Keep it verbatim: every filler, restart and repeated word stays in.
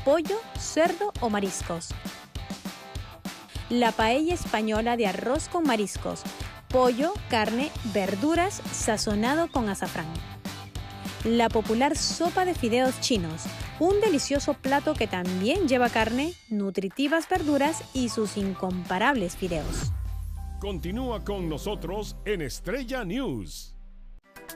pollo, cerdo o mariscos. La paella española de arroz con mariscos, pollo, carne, verduras, sazonado con azafrán. La popular sopa de fideos chinos, un delicioso plato que también lleva carne, nutritivas verduras y sus incomparables fideos. Continúa con nosotros en Estrella News.